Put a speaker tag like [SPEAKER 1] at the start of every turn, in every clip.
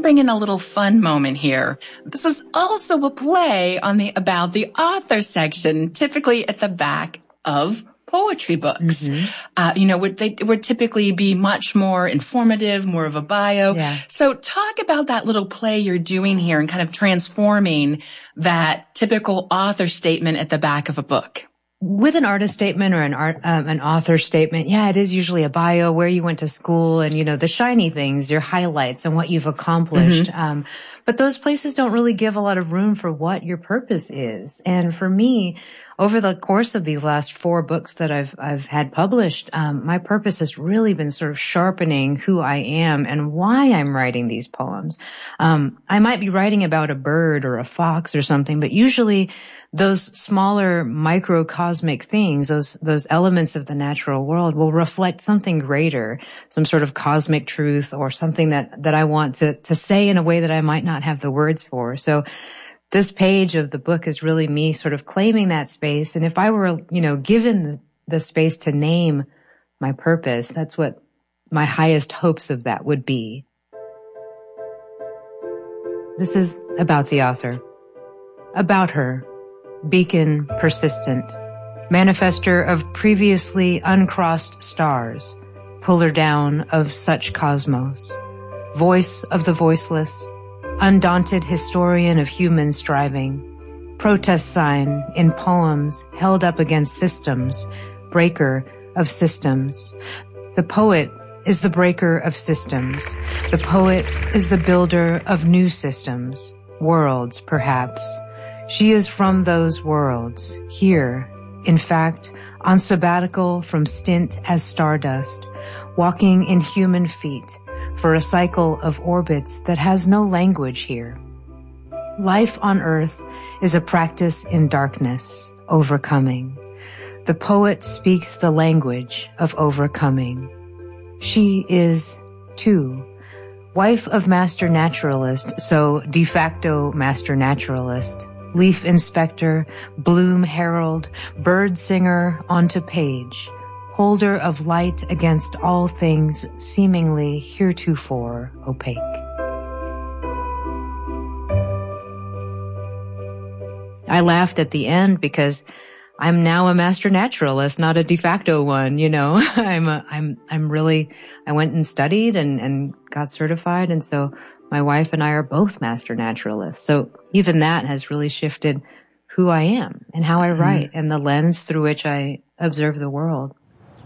[SPEAKER 1] bring in a little fun moment here. This is also a play on the About the Author section, typically at the back of poetry books. They would typically be much more informative, more of a bio.
[SPEAKER 2] Yeah.
[SPEAKER 1] So talk about that little play you're doing here and kind of transforming that typical author statement at the back of a book.
[SPEAKER 2] With an artist statement or an author statement, yeah, it is usually a bio, where you went to school and, the shiny things, your highlights and what you've accomplished. But those places don't really give a lot of room for what your purpose is. And for me, over the course of these last 4 books that I've had published, my purpose has really been sort of sharpening who I am and why I'm writing these poems. I might be writing about a bird or a fox or something, but usually those smaller microcosmic things, those elements of the natural world will reflect something greater, some sort of cosmic truth or something that I want to say in a way that I might not have the words for. So this page of the book is really me sort of claiming that space. And if I were, given the space to name my purpose, that's what my highest hopes of that would be. This is about the author, about her, beacon persistent, manifester of previously uncrossed stars, puller down of such cosmos, voice of the voiceless, undaunted historian of human striving, protest sign in poems held up against systems, breaker of systems. The poet is the breaker of systems. The poet is the builder of new systems, worlds perhaps. She is from those worlds, here, in fact, on sabbatical from stint as stardust, walking in human feet, for a cycle of orbits that has no language here. Life on earth is a practice in darkness, overcoming. The poet speaks the language of overcoming. She is, too, wife of master naturalist, so de facto master naturalist, leaf inspector, bloom herald, bird singer onto page, holder of light against all things seemingly heretofore opaque. I laughed at the end because I'm now a master naturalist, not a de facto one, I went and studied and got certified, and so my wife and I are both master naturalists. So even that has really shifted who I am and how I write and the lens through which I observe the world.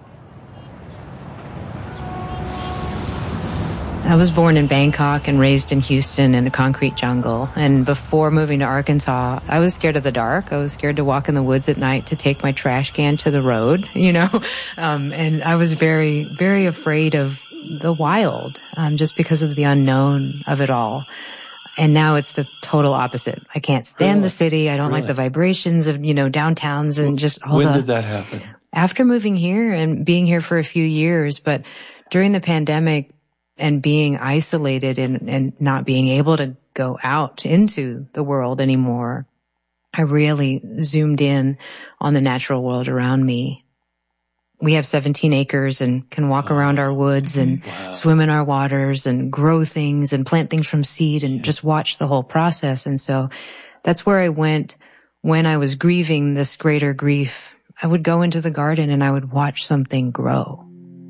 [SPEAKER 2] I was born in Bangkok and raised in Houston in a concrete jungle. And before moving to Arkansas, I was scared of the dark. I was scared to walk in the woods at night to take my trash can to the road, and I was very, very afraid of the wild, just because of the unknown of it all. And now it's the total opposite. I can't stand the city. I don't like the vibrations of, downtowns and just all
[SPEAKER 3] When did that happen?
[SPEAKER 2] After moving here and being here for a few years, but during the pandemic and being isolated and not being able to go out into the world anymore, I really zoomed in on the natural world around me. We have 17 acres and can walk around our woods and swim in our waters and grow things and plant things from seed and just watch the whole process. And so that's where I went when I was grieving this greater grief. I would go into the garden and I would watch something grow.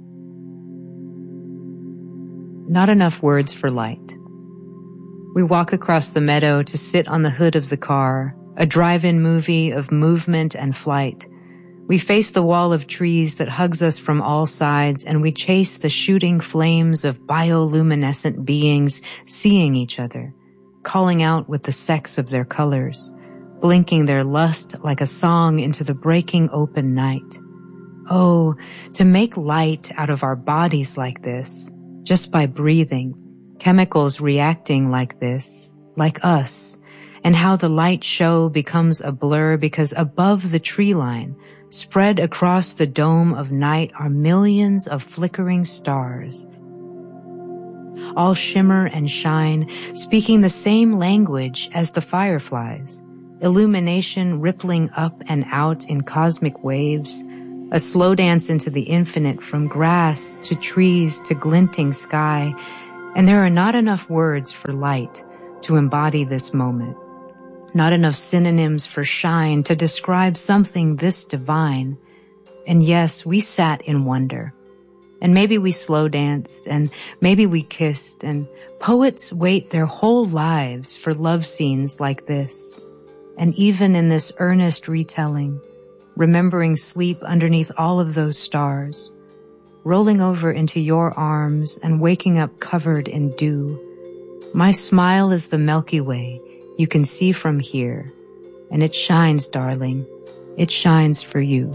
[SPEAKER 2] Not enough words for light. We walk across the meadow to sit on the hood of the car, a drive-in movie of movement and flight. We face the wall of trees that hugs us from all sides, and we chase the shooting flames of bioluminescent beings seeing each other, calling out with the sex of their colors, blinking their lust like a song into the breaking open night. Oh, to make light out of our bodies like this, just by breathing, chemicals reacting like this, like us, and how the light show becomes a blur because above the tree line, spread across the dome of night, are millions of flickering stars. All shimmer and shine, speaking the same language as the fireflies, illumination rippling up and out in cosmic waves, a slow dance into the infinite from grass to trees to glinting sky, And there are not enough words for light to embody this moment. Not enough synonyms for shine to describe something this divine. And yes, we sat in wonder. And maybe we slow danced, and maybe we kissed, and poets wait their whole lives for love scenes like this. And even in this earnest retelling, remembering sleep underneath all of those stars, rolling over into your arms and waking up covered in dew. My smile is the Milky Way you can see from here, and it shines, darling. It shines for you.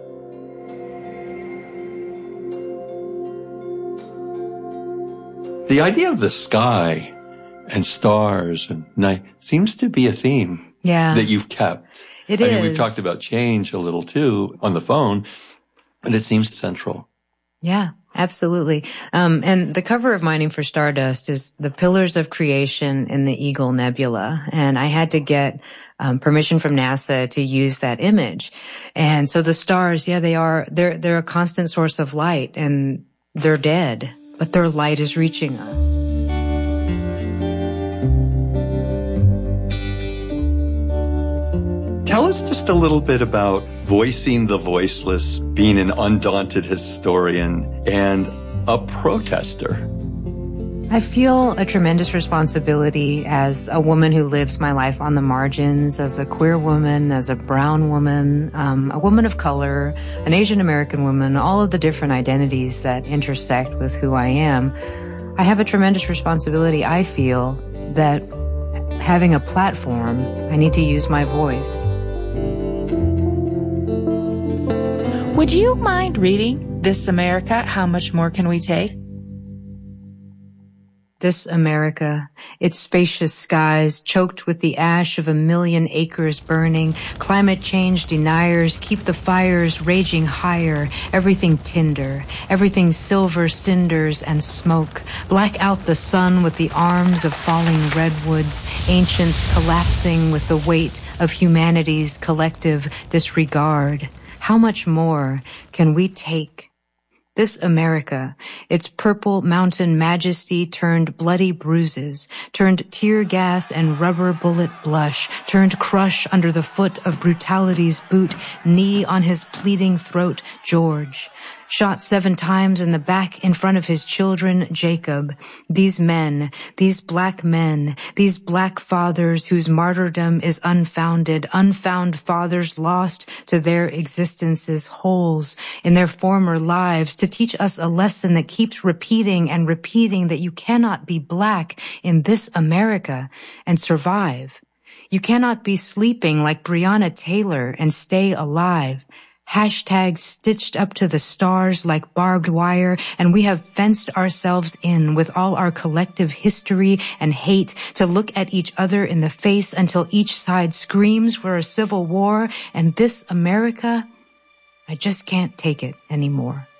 [SPEAKER 3] The idea of the sky and stars and night seems to be a theme that you've kept.
[SPEAKER 2] It is.
[SPEAKER 3] I mean, we've talked about change a little too on the phone, but it seems central.
[SPEAKER 2] Yeah, absolutely. And the cover of Mining for Stardust is the Pillars of Creation in the Eagle Nebula. And I had to get permission from NASA to use that image. And so the stars, they're a constant source of light, and they're dead, but their light is reaching us.
[SPEAKER 3] Tell us just a little bit about voicing the voiceless, being an undaunted historian and a protester.
[SPEAKER 2] I feel a tremendous responsibility as a woman who lives my life on the margins, as a queer woman, as a brown woman, a woman of color, an Asian American woman, all of the different identities that intersect with who I am. I have a tremendous responsibility, I feel, that having a platform, I need to use my voice.
[SPEAKER 4] Would you mind reading This America, How Much More Can We Take?
[SPEAKER 2] This America, its spacious skies choked with the ash of 1,000,000 acres burning, climate change deniers keep the fires raging higher, everything tinder, everything silver cinders and smoke, black out the sun with the arms of falling redwoods, ancients collapsing with the weight of humanity's collective disregard. How much more can we take? This America, its purple mountain majesty turned bloody bruises, turned tear gas and rubber bullet blush, turned crush under the foot of brutality's boot, knee on his pleading throat, George. Shot 7 times in the back in front of his children, Jacob. These men, these black men, these black fathers whose martyrdom is unfounded, unfound fathers lost to their existence's holes in their former lives to teach us a lesson that keeps repeating and repeating that you cannot be black in this America and survive. You cannot be sleeping like Breonna Taylor and stay alive. Hashtags stitched up to the stars like barbed wire, and we have fenced ourselves in with all our collective history and hate to look at each other in the face until each side screams for a civil war. And this America, I just can't take it anymore.